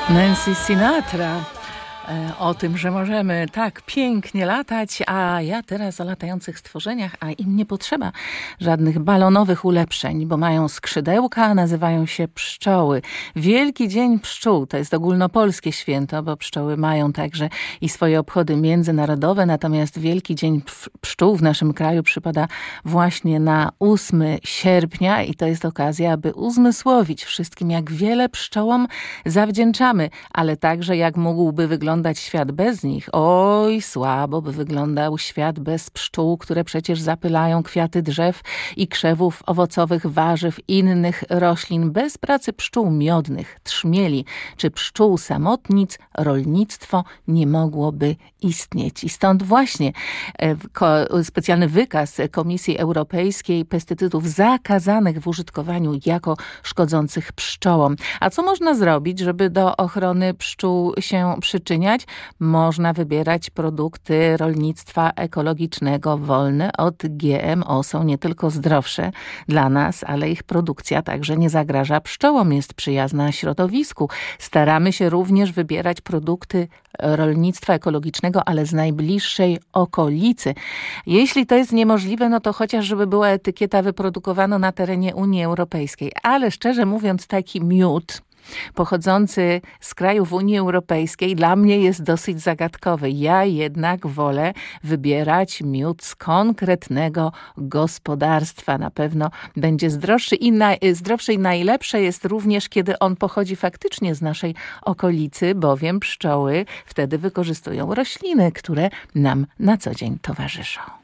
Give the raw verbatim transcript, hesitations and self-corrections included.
Nancy Sinatra. O tym, że możemy tak pięknie latać, a ja teraz o latających stworzeniach, a im nie potrzeba żadnych balonowych ulepszeń, bo mają skrzydełka, nazywają się pszczoły. Wielki Dzień Pszczół to jest ogólnopolskie święto, bo pszczoły mają także i swoje obchody międzynarodowe, natomiast Wielki Dzień Pszczół w naszym kraju przypada właśnie na ósmego sierpnia i to jest okazja, aby uzmysłowić wszystkim, jak wiele pszczołom zawdzięczamy, ale także jak mógłby wyglądać świat bez nich. Oj, słabo by wyglądał świat bez pszczół, które przecież zapylają kwiaty drzew i krzewów owocowych, warzyw, innych roślin. Bez pracy pszczół miodnych, trzmieli czy pszczół samotnic rolnictwo nie mogłoby istnieć. I stąd właśnie specjalny wykaz Komisji Europejskiej pestycydów zakazanych w użytkowaniu jako szkodzących pszczołom. A co można zrobić, żeby do ochrony pszczół się przyczynić? Można wybierać produkty rolnictwa ekologicznego wolne od G M O. Są nie tylko zdrowsze dla nas, ale ich produkcja także nie zagraża pszczołom, jest przyjazna środowisku. Staramy się również wybierać produkty rolnictwa ekologicznego, ale z najbliższej okolicy. Jeśli to jest niemożliwe, no to chociaż żeby była etykieta wyprodukowano na terenie Unii Europejskiej. Ale szczerze mówiąc, taki miód pochodzący z krajów Unii Europejskiej dla mnie jest dosyć zagadkowy. Ja jednak wolę wybierać miód z konkretnego gospodarstwa. Na pewno będzie zdrowszy i, na, zdrowszy i najlepsze jest również, kiedy on pochodzi faktycznie z naszej okolicy, bowiem pszczoły wtedy wykorzystują rośliny, które nam na co dzień towarzyszą.